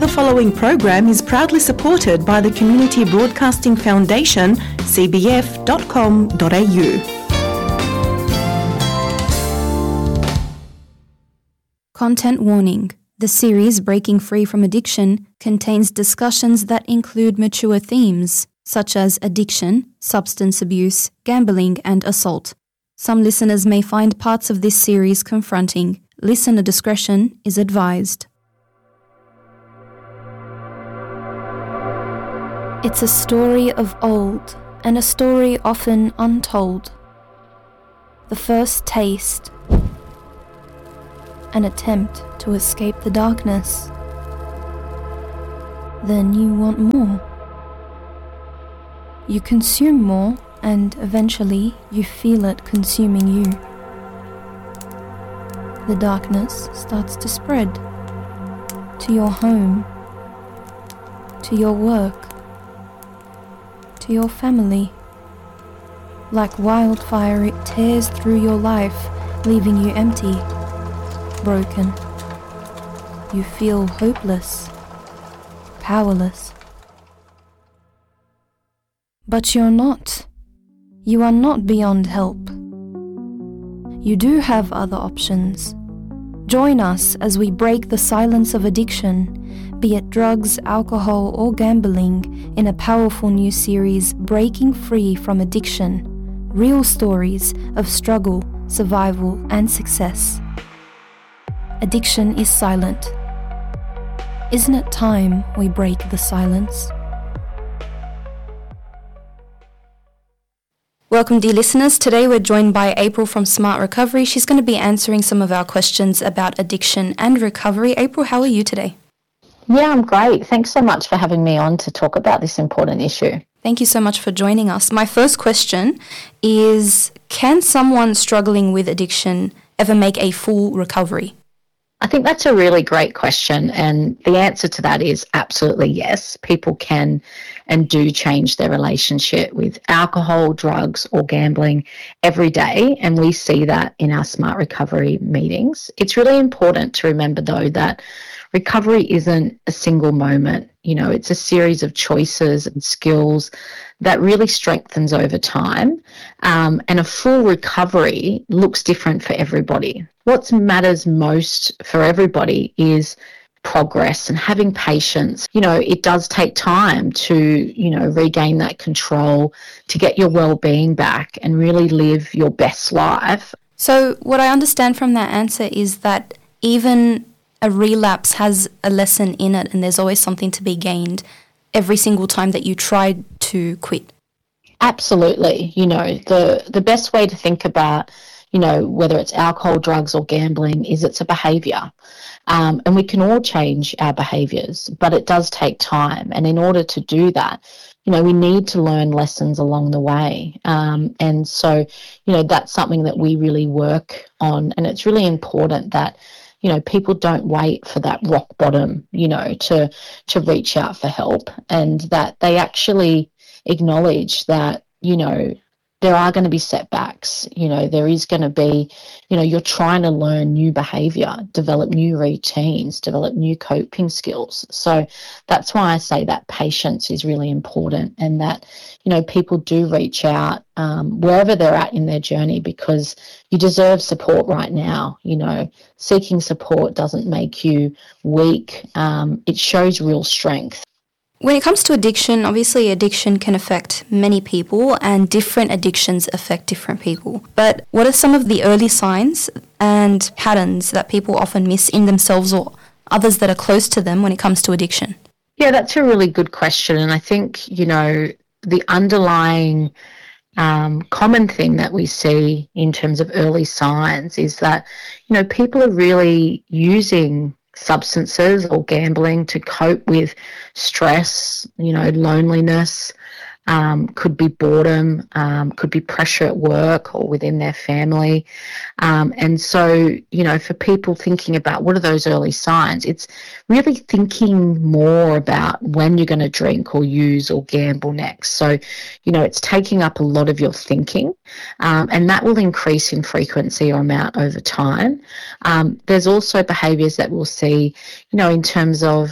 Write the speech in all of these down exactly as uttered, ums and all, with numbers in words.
The following program is proudly supported by the Community Broadcasting Foundation, c b f dot com dot a u. Content warning. The series Breaking Free from Addiction contains discussions that include mature themes, such as addiction, substance abuse, gambling, and assault. Some listeners may find parts of this series confronting. Listener discretion is advised. It's a story of old, and a story often untold. The first taste, an attempt to escape the darkness. Then you want more. You consume more, and eventually you feel it consuming you. The darkness starts to spread to your home, to your work, to your family. Like wildfire, it tears through your life, leaving you empty, broken. You feel hopeless, powerless. But you're not. You are not beyond help. You do have other options. Join us as we break the silence of addiction, be it drugs, alcohol, or gambling, in a powerful new series, Breaking Free from Addiction. Real stories of struggle, survival, and success. Addiction is silent. Isn't it time we break the silence? Welcome, dear listeners. Today we're joined by April from Smart Recovery. She's going to be answering some of our questions about addiction and recovery. April, how are you today? Yeah, I'm great. Thanks so much for having me on to talk about this important issue. Thank you so much for joining us. My first question is, can someone struggling with addiction ever make a full recovery? I think that's a really great question, and the answer to that is absolutely yes. People can and do change their relationship with alcohol, drugs, or gambling every day, and we see that in our Smart Recovery meetings. It's really important to remember, though, that recovery isn't a single moment. You know, it's a series of choices and skills that really strengthens over time, um, and a full recovery looks different for everybody. What matters most for everybody is progress and having patience. You know, it does take time to, you know, regain that control, to get your well-being back and really live your best life. So what I understand from that answer is that even a relapse has a lesson in it, and there's always something to be gained every single time that you try to quit. Absolutely. You know, the, the best way to think about, you know, whether it's alcohol, drugs, or gambling, is it's a behaviour. Um, and we can all change our behaviours, but it does take time. And in order to do that, you know, we need to learn lessons along the way. Um, and so, you know, that's something that we really work on. And it's really important that, you know, people don't wait for that rock bottom, you know, to to reach out for help, and that they actually acknowledge that, you know, there are going to be setbacks. You know, there is going to be, you know, you're trying to learn new behaviour, develop new routines, develop new coping skills. So that's why I say that patience is really important, and that, you know, people do reach out um, wherever they're at in their journey, because you deserve support right now. You know, seeking support doesn't make you weak. Um, it shows real strength. When it comes to addiction, obviously addiction can affect many people, and different addictions affect different people. But what are some of the early signs and patterns that people often miss in themselves or others that are close to them when it comes to addiction? Yeah, that's a really good question. And I think, you know, the underlying um, common thing that we see in terms of early signs is that, you know, people are really using substances or gambling to cope with stress, you know, loneliness, um, could be boredom, um, could be pressure at work or within their family. Um, and so, you know, for people thinking about what are those early signs, it's really thinking more about when you're going to drink or use or gamble next. So, you know, it's taking up a lot of your thinking, um, and that will increase in frequency or amount over time. Um, there's also behaviours that we'll see, you know, in terms of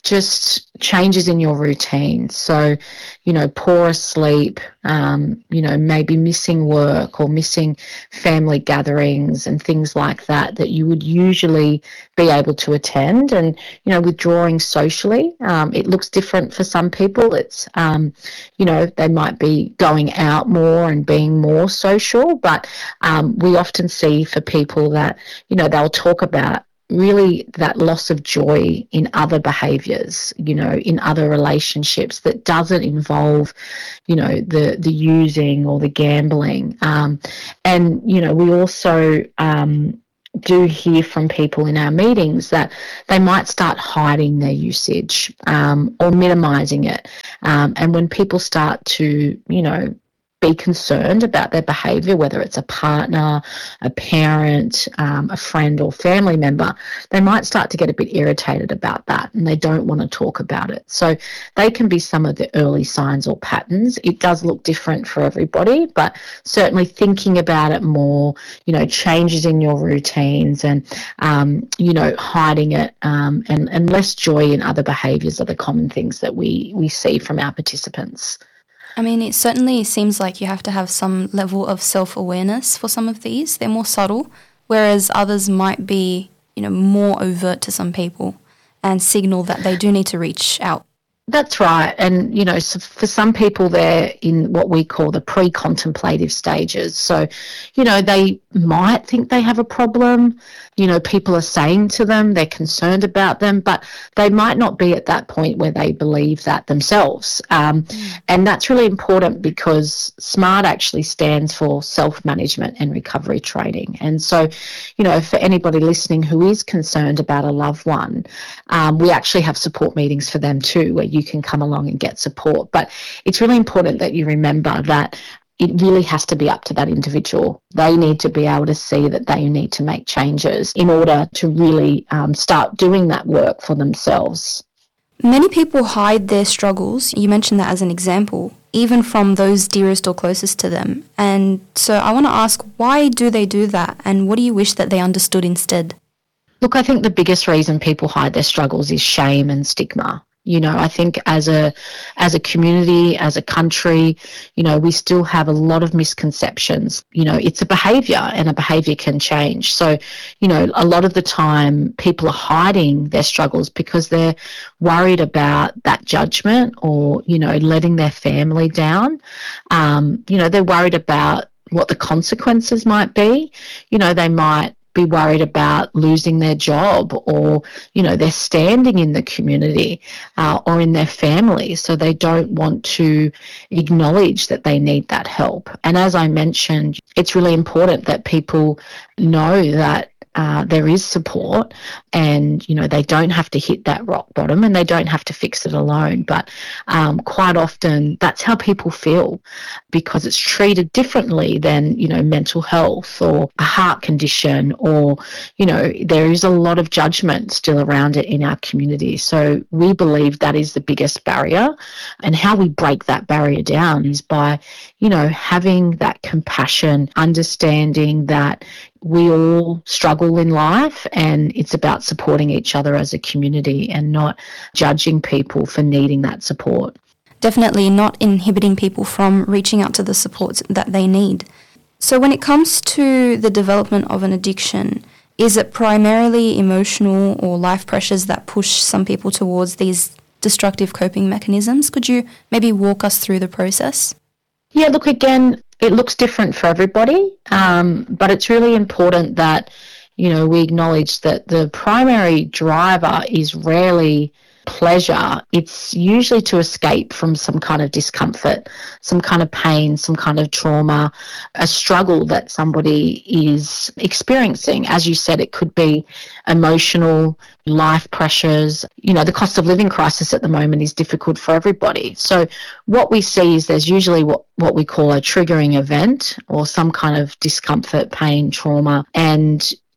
just changes in your routine. So, you know, poor sleep, um, you know, maybe missing work or missing family gatherings and things like that, that you would usually be able to attend. And, you know, withdrawing socially, um, it looks different for some people. It's, um, you know, they might be going out more and being more social, but um, we often see for people that, you know, they'll talk about really that loss of joy in other behaviours, you know, in other relationships that doesn't involve, you know, the the using or the gambling. Um, and, you know, we also um, do hear from people in our meetings that they might start hiding their usage um, or minimising it. Um, and when people start to, you know, be concerned about their behaviour, whether it's a partner, a parent, um, a friend or family member, they might start to get a bit irritated about that and they don't want to talk about it. So they can be some of the early signs or patterns. It does look different for everybody, but certainly thinking about it more, you know, changes in your routines and, um, you know, hiding it um, and, and less joy in other behaviours are the common things that we, we see from our participants. I mean, it certainly seems like you have to have some level of self-awareness for some of these. They're more subtle, whereas others might be, you know, more overt to some people and signal that they do need to reach out. That's right. And, you know, so for some people, they're in what we call the pre-contemplative stages. So, you know, they might think they have a problem. You know, people are saying to them, they're concerned about them, but they might not be at that point where they believe that themselves. Um, mm. And that's really important because SMART actually stands for self-management and recovery training. And so, you know, for anybody listening who is concerned about a loved one, um, we actually have support meetings for them too, where you can come along and get support. But it's really important that you remember that it really has to be up to that individual. They need to be able to see that they need to make changes in order to really um, start doing that work for themselves. Many people hide their struggles. You mentioned that as an example, even from those dearest or closest to them. And so I want to ask, why do they do that? And what do you wish that they understood instead? Look, I think the biggest reason people hide their struggles is shame and stigma. You know, I think as a as a community, as a country, you know, we still have a lot of misconceptions. You know, it's a behaviour and a behaviour can change. So, you know, a lot of the time people are hiding their struggles because they're worried about that judgment or, you know, letting their family down. Um, you know, they're worried about what the consequences might be. You know, they might be worried about losing their job or, you know, their standing in the community uh, or in their family. So they don't want to acknowledge that they need that help. And as I mentioned, it's really important that people know that Uh, there is support and, you know, they don't have to hit that rock bottom and they don't have to fix it alone. But um, quite often that's how people feel because it's treated differently than, you know, mental health or a heart condition or, you know, there is a lot of judgment still around it in our community. So we believe that is the biggest barrier, and how we break that barrier down is by, you know, having that compassion, understanding that we all struggle in life and it's about supporting each other as a community and not judging people for needing that support. Definitely not inhibiting people from reaching out to the support that they need. So when it comes to the development of an addiction, is it primarily emotional or life pressures that push some people towards these destructive coping mechanisms? Could you maybe walk us through the process? Yeah, look, again, it looks different for everybody, um, but it's really important that, you know, we acknowledge that the primary driver is rarely pleasure. It's usually to escape from some kind of discomfort, some kind of pain, some kind of trauma, a struggle that somebody is experiencing. As you said, it could be emotional, life pressures. You know, the cost of living crisis at the moment is difficult for everybody. So what we see is there's usually what, what we call a triggering event or some kind of discomfort, pain, trauma, and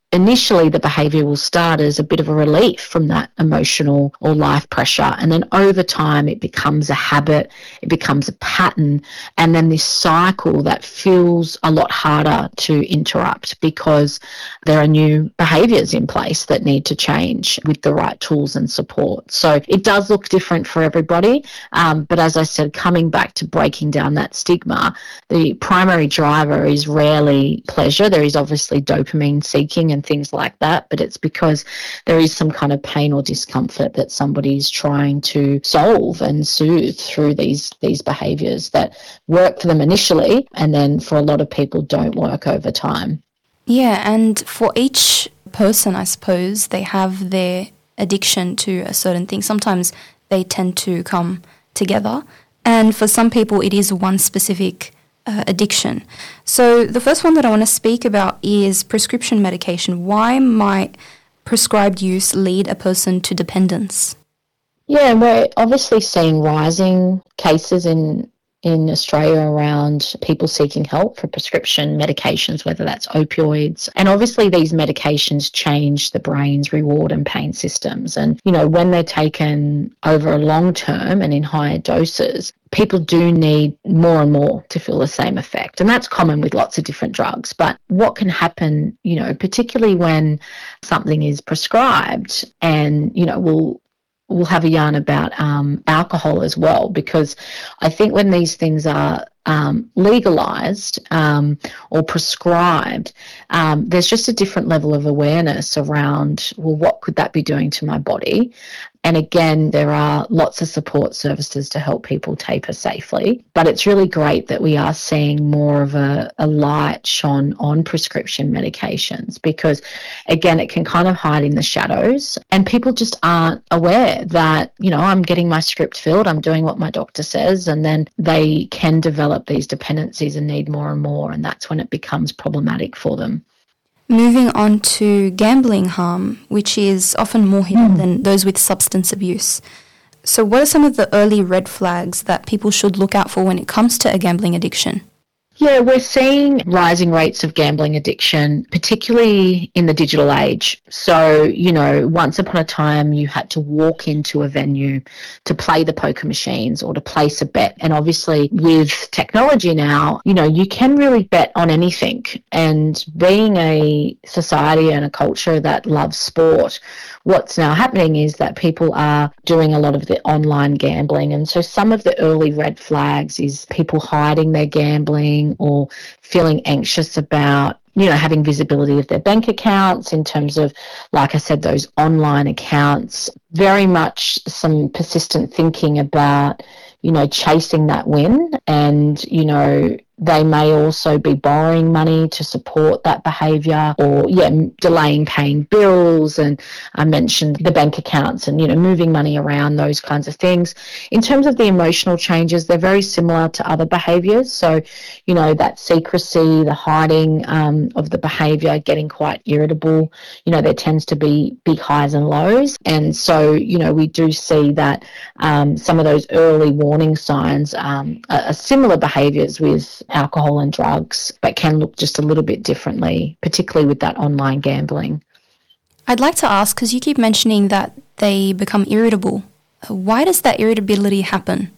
initially the behaviour will start as a bit of a relief from that emotional or life pressure, and then over time it becomes a habit, it becomes a pattern, and then this cycle that feels a lot harder to interrupt because there are new behaviours in place that need to change with the right tools and support. So it does look different for everybody, um, but as I said, coming back to breaking down that stigma, the primary driver is rarely pleasure. There is obviously dopamine seeking and things like that, but it's because there is some kind of pain or discomfort that somebody's trying to solve and soothe through these these behaviours that work for them initially, and then for a lot of people don't work over time. Yeah, and for each person, I suppose, they have their addiction to a certain thing. Sometimes they tend to come together, and for some people it is one specific Uh, addiction. So the first one that I want to speak about is prescription medication. Why might prescribed use lead a person to dependence? Yeah, and we're obviously seeing rising cases in in Australia around people seeking help for prescription medications, whether that's opioids. And obviously these medications change the brain's reward and pain systems. And, you know, when they're taken over a long term and in higher doses, people do need more and more to feel the same effect. And that's common with lots of different drugs. But what can happen, you know, particularly when something is prescribed, and, you know, we'll We'll have a yarn about um, alcohol as well, because I think when these things are um, legalised um, or prescribed, um, there's just a different level of awareness around, well, what could that be doing to my body? And again, there are lots of support services to help people taper safely. But it's really great that we are seeing more of a, a light shone on prescription medications, because, again, it can kind of hide in the shadows, and people just aren't aware that, you know, I'm getting my script filled, I'm doing what my doctor says, and then they can develop these dependencies and need more and more, and that's when it becomes problematic for them. Moving on to gambling harm, which is often more hidden mm. than those with substance abuse. So what are some of the early red flags that people should look out for when it comes to a gambling addiction? Yeah, we're seeing rising rates of gambling addiction, particularly in the digital age. So, you know, once upon a time you had to walk into a venue to play the poker machines or to place a bet. And obviously with technology now, you know, you can really bet on anything. And being a society and a culture that loves sport, what's now happening is that people are doing a lot of the online gambling. And so some of the early red flags is people hiding their gambling or feeling anxious about, you know, having visibility of their bank accounts in terms of, like I said, those online accounts. Very much some persistent thinking about, you know, chasing that win, and, you know, they may also be borrowing money to support that behaviour, or, yeah, delaying paying bills. And I mentioned the bank accounts and, you know, moving money around, those kinds of things. In terms of the emotional changes, they're very similar to other behaviours. So, you know, that secrecy, the hiding um, of the behaviour, getting quite irritable, you know, there tends to be big highs and lows. And so, you know, we do see that um, some of those early warning signs um, are, are similar behaviours with alcohol and drugs, but can look just a little bit differently, particularly with that online gambling. I'd like to ask, because you keep mentioning that they become irritable, why does that irritability happen?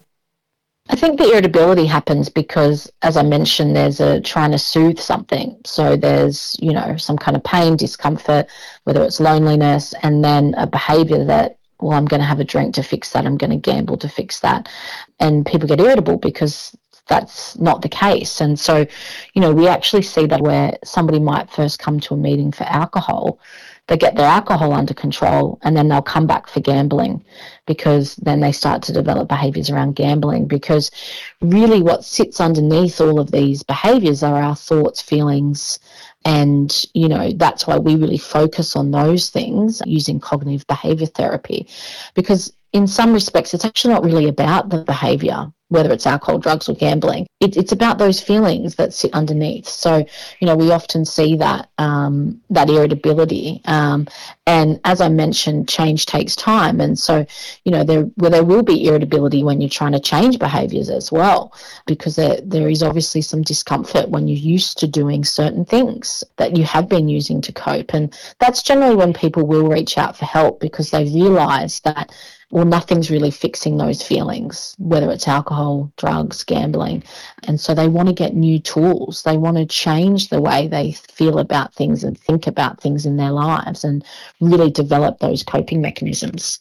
I think the irritability happens because, as I mentioned, there's a trying to soothe something. So there's, you know, some kind of pain, discomfort, whether it's loneliness, and then a behaviour that, well, I'm going to have a drink to fix that, I'm going to gamble to fix that. And people get irritable because that's not the case. And so, you know, we actually see that where somebody might first come to a meeting for alcohol, they get their alcohol under control, and then they'll come back for gambling, because then they start to develop behaviours around gambling. Because really what sits underneath all of these behaviours are our thoughts, feelings, and, you know, that's why we really focus on those things using cognitive behaviour therapy, because in some respects, it's actually not really about the behaviour, whether it's alcohol, drugs or gambling. It, it's about those feelings that sit underneath. So, you know, we often see that um, that irritability. Um, and as I mentioned, change takes time. And so, you know, there well, there will be irritability when you're trying to change behaviours as well, because there, there is obviously some discomfort when you're used to doing certain things that you have been using to cope. And that's generally when people will reach out for help, because they realise that, well, nothing's really fixing those feelings, whether it's alcohol, drugs, gambling. And so they want to get new tools. They want to change the way they feel about things and think about things in their lives and really develop those coping mechanisms.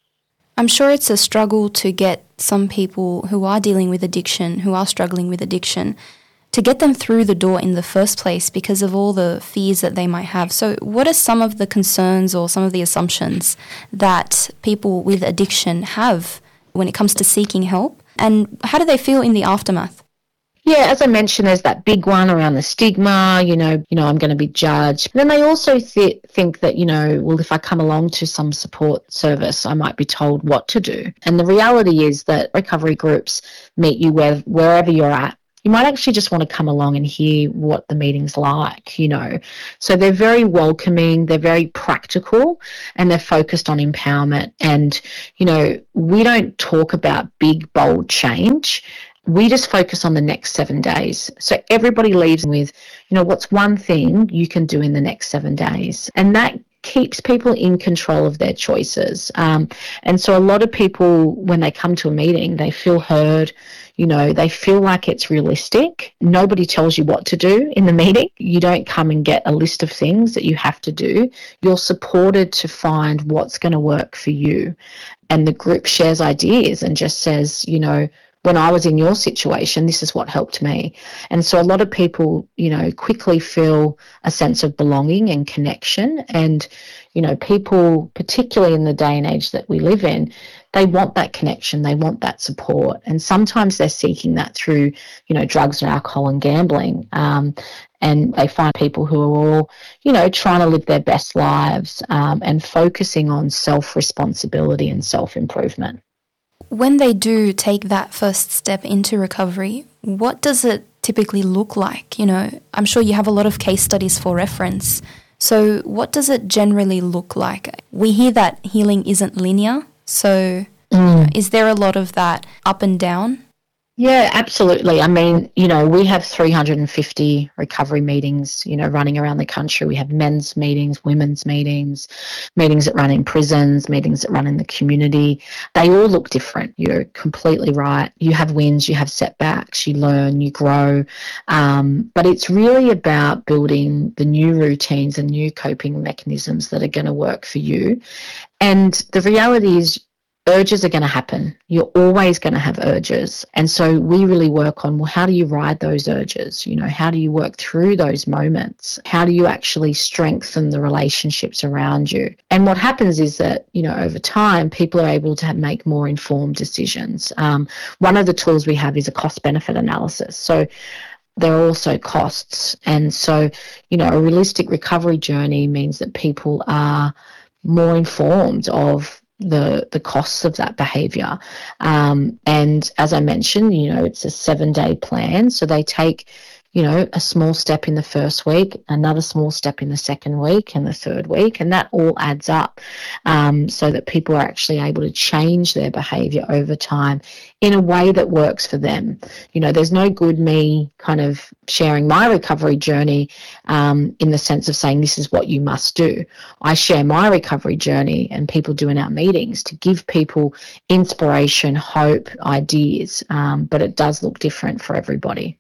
I'm sure it's a struggle to get some people who are dealing with addiction, who are struggling with addiction, to get them through the door in the first place because of all the fears that they might have. So what are some of the concerns or some of the assumptions that people with addiction have when it comes to seeking help? And how do they feel in the aftermath? Yeah, as I mentioned, there's that big one around the stigma, you know, you know, I'm going to be judged. And then they also th- think that, you know, well, if I come along to some support service, I might be told what to do. And the reality is that recovery groups meet you where, wherever you're at. You might actually just want to come along and hear what the meeting's like, you know. So they're very welcoming, they're very practical, and they're focused on empowerment. And, you know, we don't talk about big, bold change. We just focus on the next seven days. So everybody leaves with, you know, what's one thing you can do in the next seven days? And that keeps people in control of their choices. Um, and so a lot of people, when they come to a meeting, they feel heard, you know, they feel like it's realistic. Nobody tells you what to do in the meeting. You don't come and get a list of things that you have to do. You're supported to find what's going to work for you. And the group shares ideas and just says, you know, when I was in your situation, this is what helped me. And so a lot of people, you know, quickly feel a sense of belonging and connection. And, you know, people, particularly in the day and age that we live in, they want that connection, they want that support. And sometimes they're seeking that through, you know, drugs or alcohol and gambling. Um, and they find people who are all, you know, trying to live their best lives um, and focusing on self-responsibility and self-improvement. When they do take that first step into recovery, what does it typically look like? You know, I'm sure you have a lot of case studies for reference. So what does it generally look like? We hear that healing isn't linear. So mm. is there a lot of that up and down? Yeah, absolutely. I mean, you know, we have three hundred fifty recovery meetings, you know, running around the country. We have men's meetings, women's meetings, meetings that run in prisons, meetings that run in the community. They all look different. You're completely right. You have wins, you have setbacks, you learn, you grow. Um, but it's really about building the new routines and new coping mechanisms that are going to work for you. And the reality is, urges are going to happen. You're always going to have urges. And so we really work on, well, how do you ride those urges? You know, how do you work through those moments? How do you actually strengthen the relationships around you? And what happens is that, you know, over time, people are able to have, make more informed decisions. Um, one of the tools we have is a cost-benefit analysis. So there are also costs. And so, you know, a realistic recovery journey means that people are more informed of the the costs of that behaviour. Um, and as I mentioned, you know, it's a seven-day plan. So they take, you know, a small step in the first week, another small step in the second week and the third week, and that all adds up um, so that people are actually able to change their behaviour over time in a way that works for them. You know, there's no good me kind of sharing my recovery journey um, in the sense of saying this is what you must do. I share my recovery journey and people do in our meetings to give people inspiration, hope, ideas, um, but it does look different for everybody.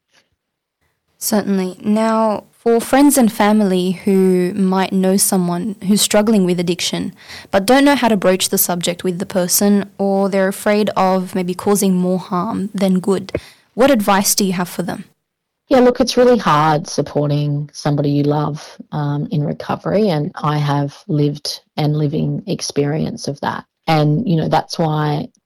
Certainly. Now, for friends and family who might know someone who's struggling with addiction but don't know how to broach the subject with the person, or they're afraid of maybe causing more harm than good, what advice do you have for them? Yeah, look, it's really hard supporting somebody you love um, in recovery, and I have lived and living experience of that. And, you know, that's why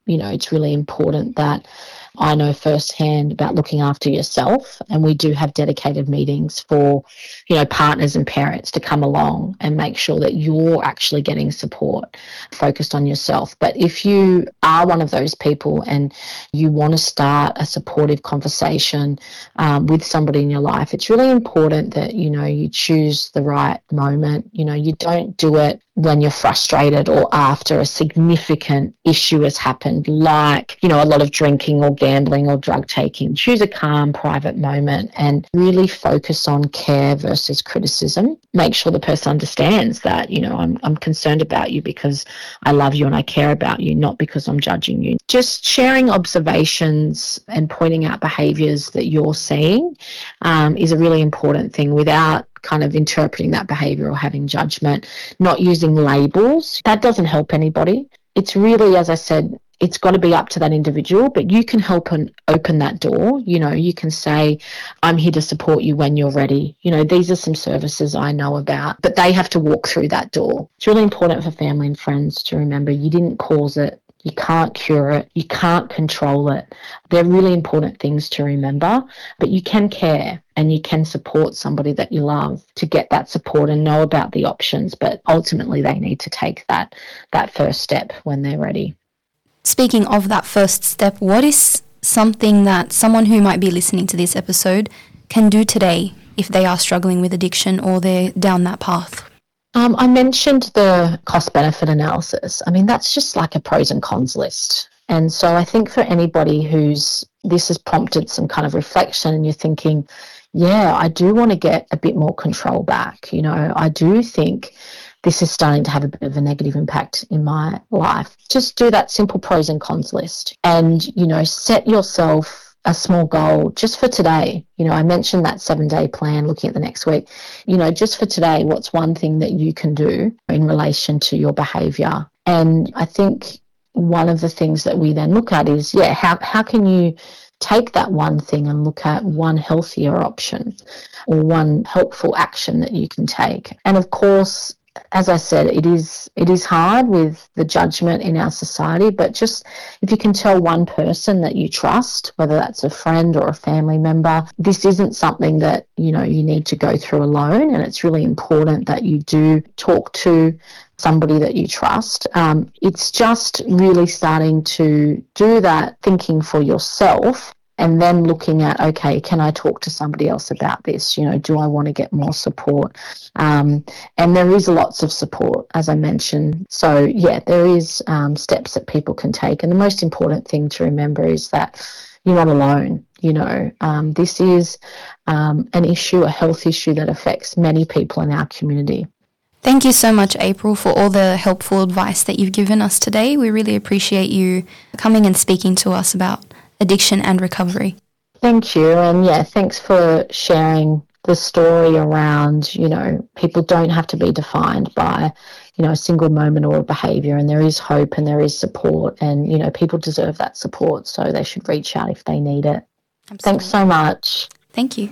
you know, it's really important that I know firsthand about looking after yourself, and we do have dedicated meetings for, you know, partners and parents to come along and make sure that you're actually getting support focused on yourself. But if you are one of those people and you want to start a supportive conversation um, with somebody in your life, it's really important that, you know, you choose the right moment. You know, you don't do it when you're frustrated or after a significant issue has happened, like, you know, a lot of drinking or gambling or drug taking. Choose a calm, private moment and really focus on care versus criticism. Make sure the person understands that, you know, I'm, I'm concerned about you because I love you and I care about you, not because I'm judging you. Just sharing observations and pointing out behaviours that you're seeing um, is a really important thing without kind of interpreting that behaviour or having judgment, not using labels. That doesn't help anybody. It's really, as I said, it's got to be up to that individual, but you can help and open that door. You know, you can say, I'm here to support you when you're ready. You know, these are some services I know about, but they have to walk through that door. It's really important for family and friends to remember you didn't cause it. You can't cure it. You can't control it. They're really important things to remember, but you can care and you can support somebody that you love to get that support and know about the options, but ultimately they need to take that, that first step when they're ready. Speaking of that first step, what is something that someone who might be listening to this episode can do today if they are struggling with addiction or they're down that path? Um, I mentioned the cost-benefit analysis. I mean, that's just like a pros and cons list. And so I think for anybody who's, this has prompted some kind of reflection and you're thinking, yeah, I do want to get a bit more control back. You know, I do think this is starting to have a bit of a negative impact in my life. Just do that simple pros and cons list and, you know, set yourself a small goal just for today. You know, I mentioned that seven-day plan, looking at the next week. You know, just for today, what's one thing that you can do in relation to your behaviour? And I think one of the things that we then look at is, yeah, how how can you take that one thing and look at one healthier option or one helpful action that you can take? And of course, as I said, it is it is hard with the judgment in our society, but just if you can tell one person that you trust, whether that's a friend or a family member, this isn't something that, you know, you need to go through alone, and it's really important that you do talk to somebody that you trust. Um, it's just really starting to do that thinking for yourself. And then looking at, okay, can I talk to somebody else about this? You know, do I want to get more support? Um, and there is lots of support, as I mentioned. So, yeah, there is um, steps that people can take. And the most important thing to remember is that you're not alone. You know, um, this is um, an issue, a health issue that affects many people in our community. Thank you so much, April, for all the helpful advice that you've given us today. We really appreciate you coming and speaking to us about addiction and recovery. Thank you. And yeah, thanks for sharing the story around, you know, people don't have to be defined by, you know, a single moment or a behaviour, and there is hope and there is support, and, you know, people deserve that support, so they should reach out if they need it. Absolutely. Thanks so much. Thank you.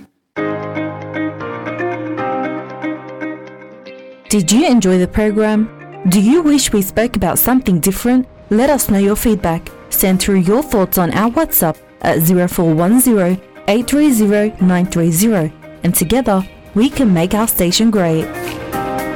Did you enjoy the program? Do you wish we spoke about something different? Let us know your feedback. Send through your thoughts on our WhatsApp at zero four one zero, eight three zero, nine three zero, and together we can make our station great.